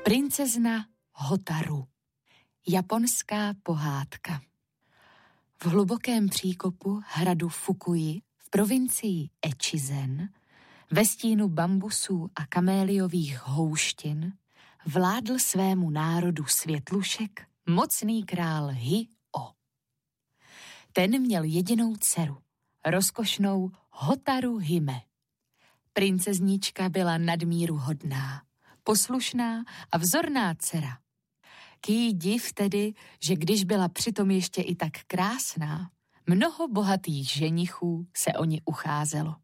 Princezna Hotaru. Japonská pohádka. V hlubokém příkopu hradu Fukui v provincii Echizen, ve stínu bambusů a kaméliových houštin, vládl svému národu světlušek mocný král Hi-O. Ten měl jedinou dceru, rozkošnou Hotaru Hime. Princeznička byla nadmíru hodná, poslušná a vzorná dcera. K její div tedy, že když byla přitom ještě i tak krásná, mnoho bohatých ženichů se o ni ucházelo.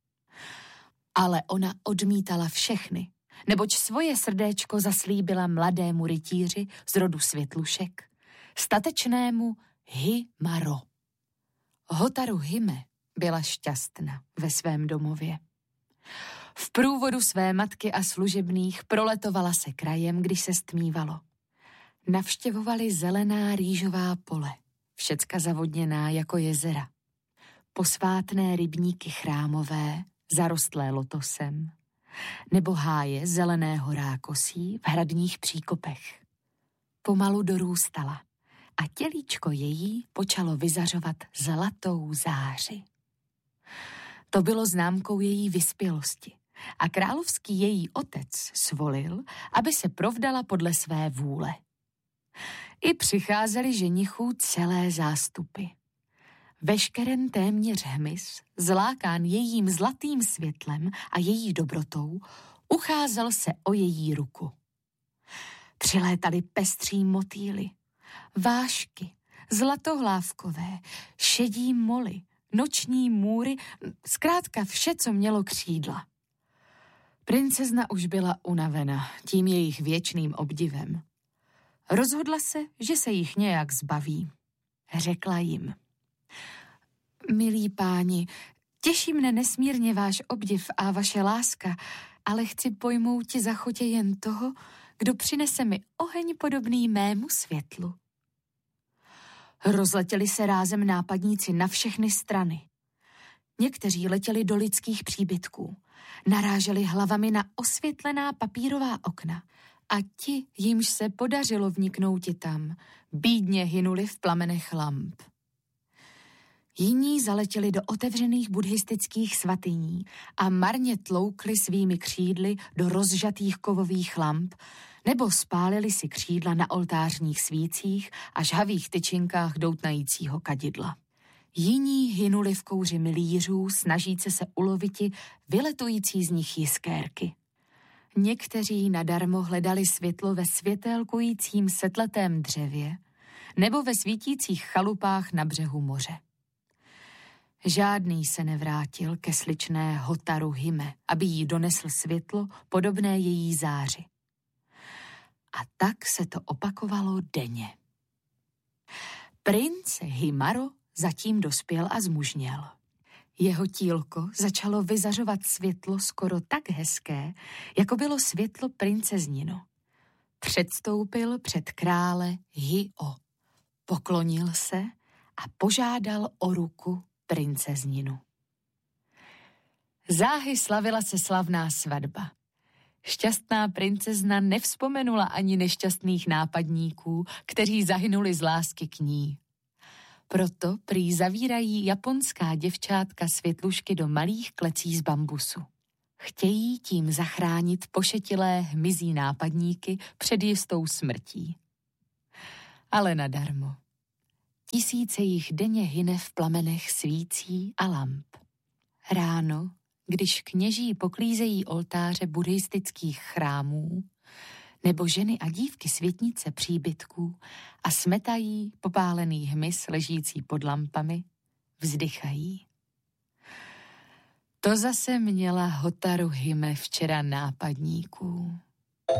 Ale ona odmítala všechny, neboť svoje srdéčko zaslíbila mladému rytíři z rodu světlušek, statečnému Hi-Maro. Hotaru Hime byla šťastná ve svém domově. V průvodu své matky a služebných proletovala se krajem, když se stmívalo. Navštěvovali zelená rýžová pole, všecka zavodněná jako jezera. Posvátné rybníky chrámové, zarostlé lotosem, nebo háje zeleného rákosí v hradních příkopech. Pomalu dorůstala a tělíčko její počalo vyzařovat zlatou záři. To bylo známkou její vyspělosti a královský její otec svolil, aby se provdala podle své vůle. I přicházeli ženichů celé zástupy. Veškeren téměř hmyz, zlákán jejím zlatým světlem a její dobrotou, ucházel se o její ruku. Přilétali pestří motýly, vášky, zlatohlávkové, šedí moly, noční můry, zkrátka vše, co mělo křídla. Princezna už byla unavena tím jejich věčným obdivem. Rozhodla se, že se jich nějak zbaví. Řekla jim: Milí páni, těší mne nesmírně váš obdiv a vaše láska, ale chci pojmouti za chotě jen toho, kdo přinese mi oheň podobný mému světlu. Rozletěli se rázem nápadníci na všechny strany. Někteří letěli do lidských příbytků, naráželi hlavami na osvětlená papírová okna a ti, jimž se podařilo vniknouti tam, bídně hynuli v plamenech lamp. Jiní zaletěli do otevřených buddhistických svatyní a marně tloukli svými křídly do rozžatých kovových lamp, nebo spálili si křídla na oltářních svících a žhavých tyčinkách doutnajícího kadidla. Jiní hynuli v kouři milířů, snažíce se uloviti vyletující z nich jiskérky. Někteří nadarmo hledali světlo ve světélkujícím setletém dřevě nebo ve svítících chalupách na břehu moře. Žádný se nevrátil ke sličné Hotaru Hime, aby jí donesl světlo podobné její záři. A tak se to opakovalo denně. Princ Hi-Maro zatím dospěl a zmužněl. Jeho tílko začalo vyzařovat světlo skoro tak hezké, jako bylo světlo princeznino. Předstoupil před krále Hi-O. Poklonil se a požádal o ruku princezninu. Záhy slavila se slavná svatba. Šťastná princezna nevzpomenula ani nešťastných nápadníků, kteří zahynuli z lásky k ní. Proto prý zavírají japonská děvčátka světlušky do malých klecí z bambusu. Chtějí tím zachránit pošetilé hmyzí nápadníky před jistou smrtí. Ale nadarmo. Tisíce jich denně hyne v plamenech svící a lamp. Ráno, když kněží poklízejí oltáře buddhistických chrámů, nebo ženy a dívky světnice příbytků a smetají popálený hmyz ležící pod lampami, vzdychají. To zase měla Hotaru Hime včera nápadníků.